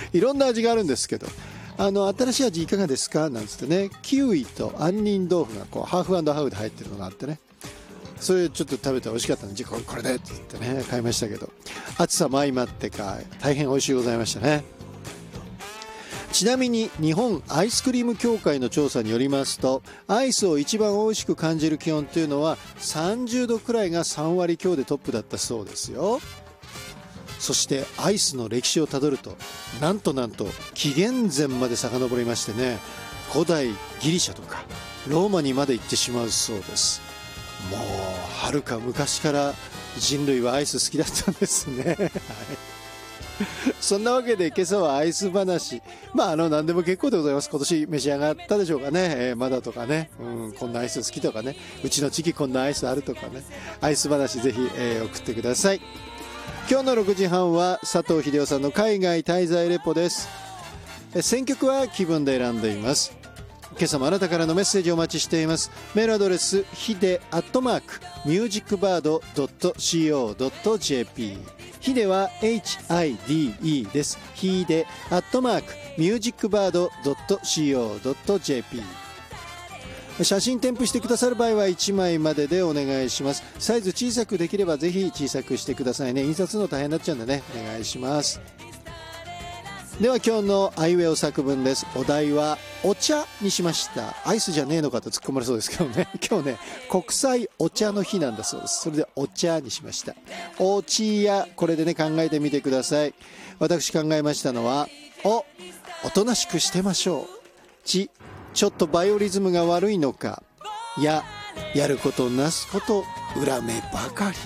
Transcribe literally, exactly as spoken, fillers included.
いろんな味があるんですけど、あの新しい味いかがですかなんつってね、キウイと杏仁豆腐がこうハーフ&ハーフで入ってるのがあってね、それちょっと食べて美味しかったので、じゃあこれでって言ってね買いましたけど、暑さも相まってか大変美味しいございましたね。ちなみに日本アイスクリーム協会の調査によりますと、アイスを一番美味しく感じる気温というのはさんじゅうどくらいがさんわり強でトップだったそうですよ。そしてアイスの歴史をたどると、なんとなんと紀元前まで遡りましてね、古代ギリシャとかローマにまで行ってしまうそうです。もうはるか昔から人類はアイス好きだったんですね、はい、そんなわけで今朝はアイス話、まああの何でも結構でございます。今年召し上がったでしょうかね、えー、まだとかね、うん、こんなアイス好きとかね、うちの地域こんなアイスあるとかね、アイス話ぜひ、えー、送ってください。今日のろくじはんは佐藤秀夫さんの海外滞在レポです。選曲は気分で選んでいます。今朝もあなたからのメッセージをお待ちしています。メールアドレスヒデアットマークミュージックバードドットシーオードットジェーピー、ヒデは エイチアイディーイー です。ヒデアットマークミュージックバードドットシーオードットジェーピー。写真添付してくださる場合はいちまいまででお願いします。サイズ小さくできればぜひ小さくしてくださいね。印刷の大変になっちゃうんでね、お願いします。では今日のアイウェオ作文です。お題はお茶にしました。アイスじゃねえのかと突っ込まれそうですけどね、今日ね国際お茶の日なんだそうです。それでお茶にしました。おちや、これでね考えてみてください。私考えましたのは、お、おとなしくしてましょう。ち、ちょっとバイオリズムが悪いのか。や、やることなすこと恨めばかり。